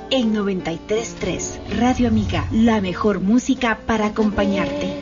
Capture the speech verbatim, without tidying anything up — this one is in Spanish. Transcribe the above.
En noventa y tres punto tres, Radio Amiga, la mejor música para acompañarte.